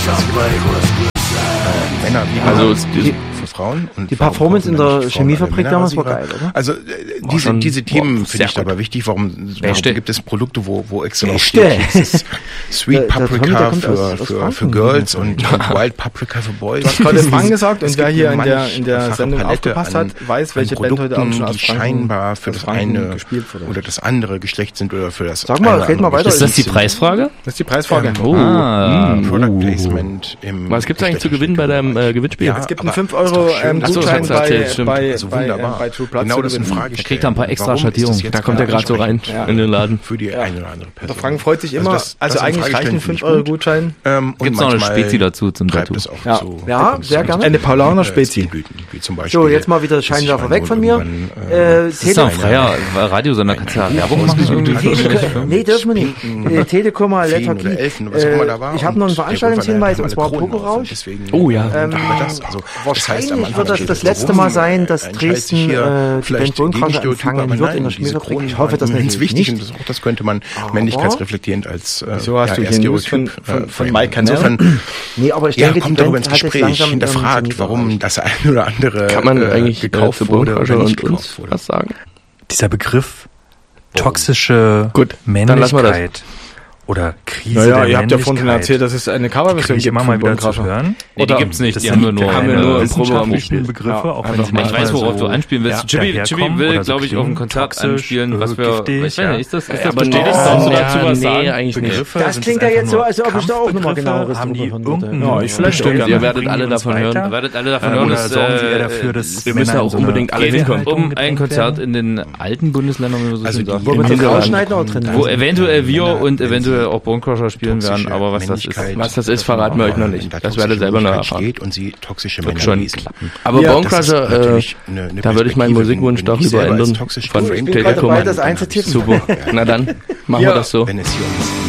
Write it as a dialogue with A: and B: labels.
A: Männer wie
B: also
A: für Frauen. Und
C: die Performance in der Chemiefabrik damals war geil, oder?
A: Also diese Themen finde ich dabei wichtig. Warum gibt es Produkte, wo extra
C: steht,
A: Sweet Paprika für Girls und Wild Paprika für Boys.
D: Was gerade Frank gesagt, und wer hier in der Sendung aufgepasst hat, weiß, welche Band heute Abend schon aus
A: Franken, die scheinbar für das eine
D: gespielt wurde
A: oder das andere Geschlecht sind oder für das
C: Sag mal, red mal weiter.
B: Ist das die Preisfrage?
D: Das ist die Preisfrage.
A: Product Placement im
B: Was gibt's eigentlich zu gewinnen bei deinem Gewinnspiel?
D: Ja, es gibt einen 5 Euro Gutschein bei True Blood.
A: Genau, das ist eine Frage.
B: Er kriegt da ein paar extra Schattierungen. Da kommt er gerade so rein in den Laden.
A: Für die eine oder andere Person.
D: Der Frank freut sich immer. Also eigentlich reichen 5 Euro Gutschein.
B: Gibt's noch eine Spezi dazu zum Tattoo?
C: Ja, sehr gerne.
D: Eine Paulaner Spezi.
C: So, jetzt mal wieder Scheinwerfer weg von mir.
B: Das ist doch ein freier Radiosender. Kannst du da Werbung machen?
C: Nee, dürfen wir nicht. Telekom, Lethargie. Ich habe noch einen Veranstaltungshinweis, und zwar Pokerausch.
B: Oh ja.
C: Wahrscheinlich wird das letzte Mal sein, dass Dresden die Band Bonecrusher empfangen wird in der Chemiefabrik. Ich hoffe, das natürlich nicht.
A: Das könnte man männlichkeitsreflektierend als
D: so hast du hier von Mike Canell.
C: Nee, aber ich denke,
A: kommt darüber ins Gespräch, hinterfragt, warum das eine oder andere
B: kann man eigentlich
A: gekauft wurde oder nicht gekauft wurde.
B: Was sagen?
E: Dieser Begriff toxische Männlichkeit oder Krise der
D: Männlichkeit. Ihr habt ja vorhin erzählt, dass es eine Coverversion gibt.
E: Immer mal wieder zu hören.
B: Nee, die gibt's nicht. Die haben wir nur im Proberaum gespielt.
E: Begriffe, auch wenn
B: ich weiß, worauf du anspielen willst. Chibi will, glaube ich, auf ein Konzert anspielen, was wir... Ich weiß nicht, ist das bestätigt? Darfst du dazu was sagen? Nee, eigentlich nicht.
C: Das klingt ja jetzt so, als ob ich da auch nochmal genaueres drüber hören würde.
D: Ja, ich vielleicht
B: gerne. Ihr werdet alle davon hören.
E: Wir müssen auch unbedingt alle hinkommen.
B: Um ein Konzert in den alten Bundesländern, wie man so schön sagt.
C: Wo
B: eventuell wir und eventuell auch Bonecrusher spielen werden, aber was das ist, verraten wir euch noch nicht. Das werdet ihr selber noch erfahren.
A: Und sie toxische
B: Wird
A: Männer
B: schon klappen. Aber Bonecrusher, da würde ich meinen Musikwunsch darüber ändern.
C: Von Telekom.
B: Super. Na dann, machen wir das so.
A: Wenn es hier ums